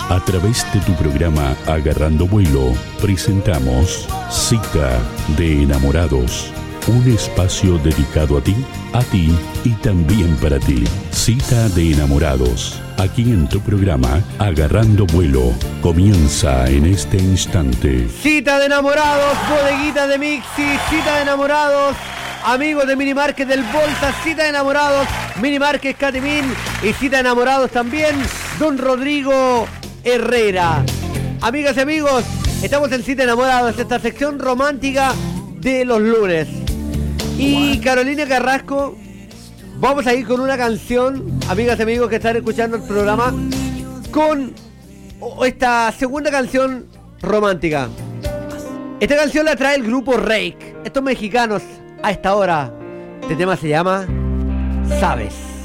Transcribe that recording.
A través de tu programa Agarrando Vuelo, presentamos Cita de Enamorados. Un espacio dedicado a ti y también para ti. Cita de Enamorados. Aquí en tu programa Agarrando Vuelo. Comienza en este instante. Cita de Enamorados, bodeguita de Mixi, Cita de Enamorados, amigos de Minimarket del Volta, Cita de Enamorados, Minimarket Catimín y Cita de Enamorados también, Don Rodrigo Herrera. Amigas y amigos, estamos en Cita de Enamorados, esta sección romántica de los lunes. Y Carolina Carrasco, vamos a ir con una canción, amigas y amigos que están escuchando el programa, con esta segunda canción romántica. Esta canción la trae el grupo Rake, estos mexicanos a esta hora. Este tema se llama Sabes.